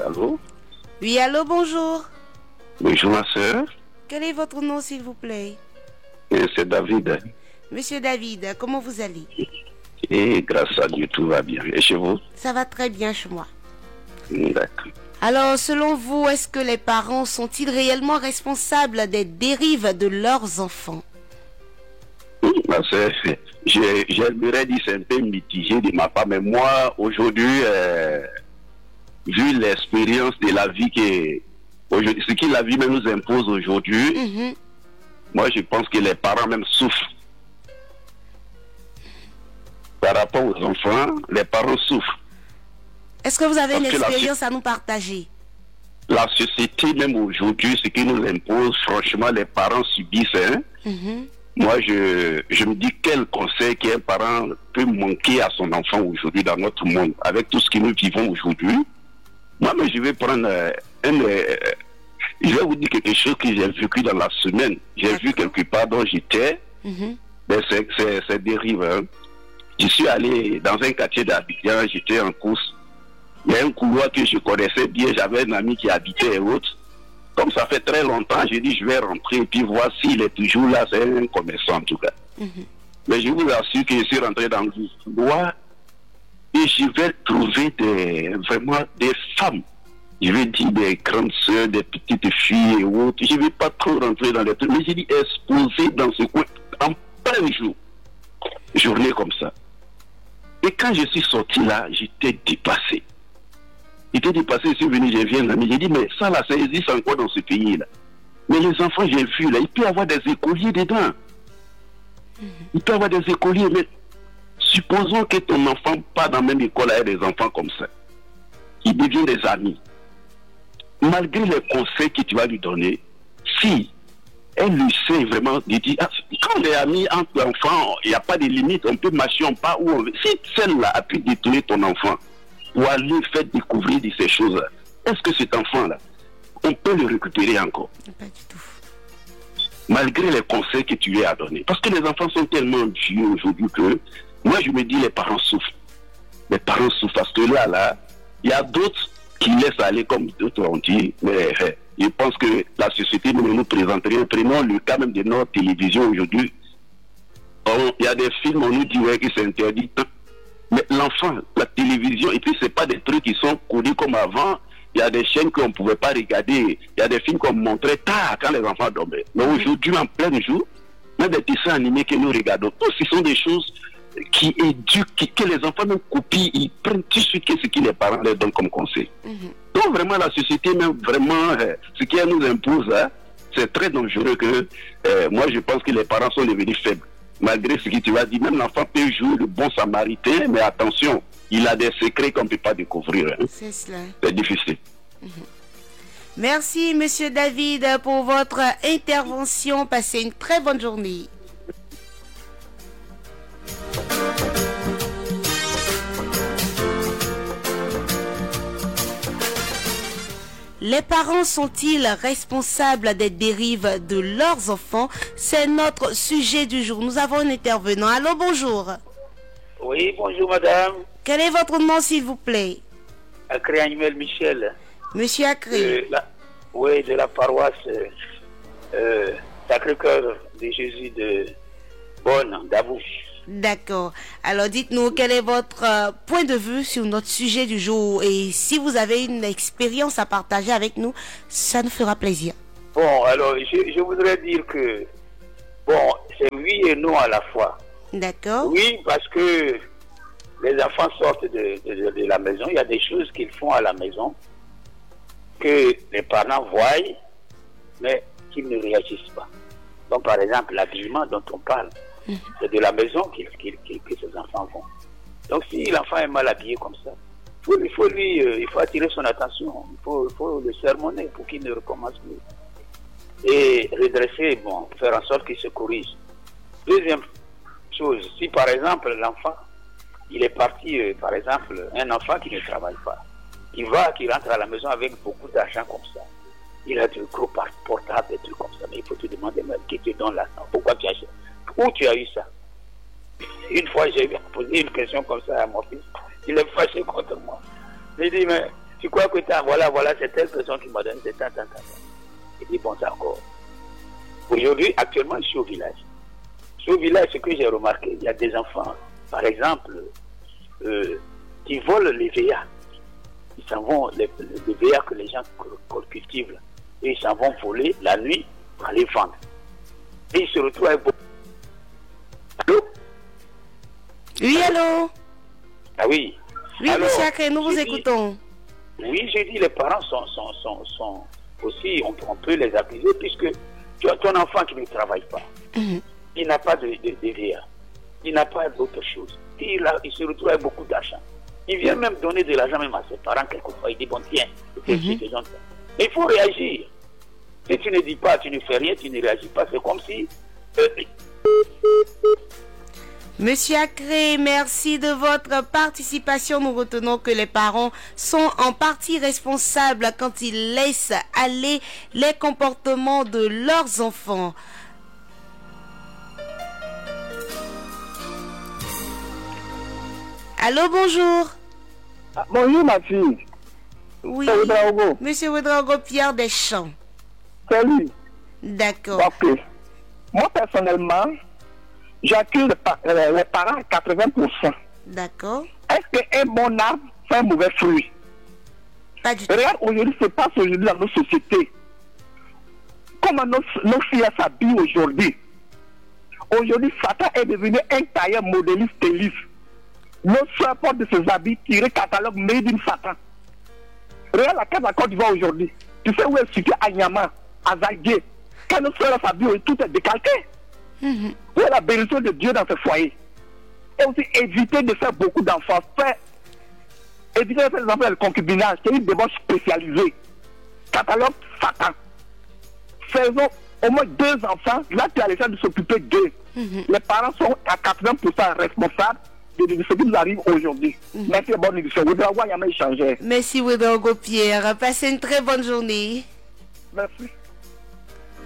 Allô? Oui, allô, bonjour. Bonjour ma soeur. Quel est votre nom, s'il vous plaît? C'est David. Monsieur David, comment vous allez? Et grâce à Dieu, tout va bien. Et chez vous? Ça va très bien chez moi. D'accord. Alors, selon vous, est-ce que les parents sont-ils réellement responsables des dérives de leurs enfants? Ma soeur, j'aimerais dire c'est un peu mitigé de ma part, mais moi, aujourd'hui, vu l'expérience de la vie aujourd'hui, ce que la vie même nous impose aujourd'hui, moi je pense que les parents même souffrent. Par rapport aux enfants, les parents souffrent. Est-ce que vous avez Parce une que expérience à nous partager? La société même aujourd'hui, ce qui nous impose, franchement, les parents subissent. Moi, je me dis quel conseil qu'un parent peut manquer à son enfant aujourd'hui dans notre monde, avec tout ce que nous vivons aujourd'hui. Moi, mais je vais prendre je vais vous dire quelque chose que j'ai vécu dans la semaine. J'ai vu quelque part dont j'étais, c'est dérive. Hein. Je suis allé dans un quartier d'Abidjan, j'étais en course. Il y a un couloir que je connaissais bien, j'avais un ami qui habitait et autres. Comme ça fait très longtemps, j'ai dit je vais rentrer et puis voir s'il est toujours là, c'est un commerçant en tout cas. Mais je vous assure que je suis rentré dans le couloir et je vais trouver vraiment des femmes. Je vais dire des grandes soeurs, des petites filles et autres. Je ne vais pas trop rentrer dans les trucs, mais j'ai dit exposé dans ce coin en plein jour. Journée comme ça. Et quand je suis sorti là, j'étais dépassé. J'étais dépassé, je suis venu, je viens là, mais j'ai dit, mais ça là, ça existe encore dans ce pays-là. Mais les enfants, j'ai vu là, il peut y avoir des écoliers dedans. Il peut y avoir des écoliers, mais supposons que ton enfant pas dans la même école avec des enfants comme ça. Ils deviennent des amis. Malgré les conseils que tu vas lui donner, si elle lui sait vraiment de dire, quand on est amis entre enfants, il n'y a pas de limite, on peut marcher, on part où on veut. Si celle-là a pu détourner ton enfant pour aller faire découvrir de ces choses-là, est-ce que cet enfant-là, on peut le récupérer encore? Pas du tout. Malgré les conseils que tu lui as donnés. Parce que les enfants sont tellement vieux aujourd'hui que, moi je me dis, les parents souffrent. Les parents souffrent parce que là, il y a d'autres qui laissent aller comme d'autres ont dit, mais je pense que la société nous présenterait, prenons le cas même de notre télévision aujourd'hui. Il y a des films, on nous dit que c'est interdit. Mais l'enfant, la télévision, et puis c'est pas des trucs qui sont connus comme avant. Il y a des chaînes qu'on ne pouvait pas regarder. Il y a des films qu'on montrait tard quand les enfants dormaient. Mais aujourd'hui, en plein jour, même des dessins animés que nous regardons, tous ce sont des choses qui éduquent, que les enfants même copient, ils prennent tout ce que les parents leur donnent comme conseil. Donc vraiment la société, même vraiment, ce qu'elle nous impose, c'est très dangereux que moi je pense que les parents sont devenus faibles. Malgré ce que tu vas dire, même l'enfant peut jouer le bon samaritain, mais attention, il a des secrets qu'on ne peut pas découvrir. C'est cela. C'est difficile. Merci, monsieur David, pour votre intervention. Passez une très bonne journée. Les parents sont-ils responsables des dérives de leurs enfants? C'est notre sujet du jour. Nous avons un intervenant. Allô, bonjour. Oui, bonjour madame. Quel est votre nom, s'il vous plaît? Acré Animel Michel. Monsieur Acré. Oui, de la paroisse Sacré-Cœur de Jésus de Bonne, d'Abou. D'accord. Alors dites-nous quel est votre point de vue sur notre sujet du jour, et si vous avez une expérience à partager avec nous, ça nous fera plaisir. Bon, alors je voudrais dire que bon, c'est oui et non à la fois. D'accord. Oui, parce que les enfants sortent de la maison, il y a des choses qu'ils font à la maison que les parents voient, mais qu'ils ne réagissent pas. Donc par exemple, l'habillement dont on parle, c'est de la maison que ces enfants vont. Donc si l'enfant est mal habillé comme ça, il faut attirer son attention, il faut le sermonner pour qu'il ne recommence plus. Et redresser, bon, faire en sorte qu'il se corrige. Deuxième chose, si par exemple l'enfant, il est parti, par exemple, un enfant qui ne travaille pas, qui rentre à la maison avec beaucoup d'argent comme ça, il a de gros portables, des trucs comme ça, mais il faut te demander, mais qui te donne l'argent? Pourquoi tu achètes? Où tu as eu ça? Une fois, j'ai posé une question comme ça à mon fils. Il est fâché contre moi. Il dit, mais Tu crois que voilà, c'est telle personne qui m'a donné, c'est tant. Il dit, bon, d'accord. Aujourd'hui, actuellement, je suis au village. Au village, ce que j'ai remarqué, il y a des enfants, par exemple, qui volent les veillards. Ils s'en vont, les veillards que les gens cultivent, et ils s'en vont voler la nuit pour aller vendre. Et ils se retrouvent avec beaucoup. Allô? Oui, allô? Ah oui. Oui, alors, monsieur Akre, nous vous écoutons. Oui, je dis, les parents sont aussi, on peut les accuser, puisque tu as ton enfant qui ne travaille pas. Il n'a pas de VR. Il n'a pas d'autre chose. Il se retrouve avec beaucoup d'argent. Il vient même donner de l'argent même à ses parents quelquefois. Il dit, bon, tiens, il faut réagir. Si tu ne dis pas, tu ne fais rien, tu ne réagis pas. C'est comme si... Monsieur Akre, merci de votre participation. Nous retenons que les parents sont en partie responsables quand ils laissent aller les comportements de leurs enfants. Allô, bonjour. Bonjour ma fille. Oui, monsieur Ouedraogo Pierre Deschamps. Salut. D'accord. Ok. Moi personnellement, j'accuse les parents à 80%. D'accord. Est-ce qu'un bon arbre fait un mauvais fruit? Pas du tout. Regarde aujourd'hui ce qui se passe aujourd'hui dans nos sociétés. Comment nos filles s'habillent aujourd'hui. Aujourd'hui, Satan est devenu un tailleur modéliste styliste. Nos soeurs portent de ces habits tirés catalogue made in Satan. Regarde la carte de la Côte d'Ivoire aujourd'hui. Tu sais où est situé à Nyama, à Zaïdié. Quand nos soeurs s'habillent, tout est décalqué. Où est la bénédiction de Dieu dans ce foyer? Et aussi éviter de faire beaucoup d'enfants. Éviter de faire des enfants de concubinage. C'est une débauche spécialisée. Catalogue Satan. Faisons au moins 2 enfants. Là, tu as les gens de s'occuper d'eux. Les parents sont à 80% responsables de ce qui nous arrive aujourd'hui. Merci, bonne édition. Merci, Ouedraogo Pierre. Passez une très bonne journée. Merci.